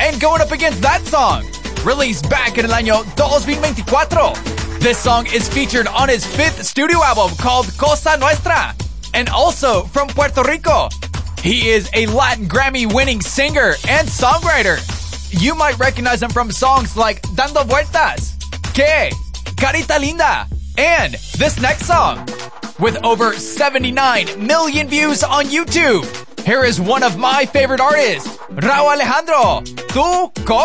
And going up against that song, released back in el año 2024. This song is featured on his 5th studio album called Cosa Nuestra. And also from Puerto Rico. He is a Latin Grammy-winning singer and songwriter. You might recognize him from songs like Dando Vueltas, Que, Carita Linda, and this next song. With over 79 million views on YouTube, here is one of my favorite artists, Rauw Alejandro, Tu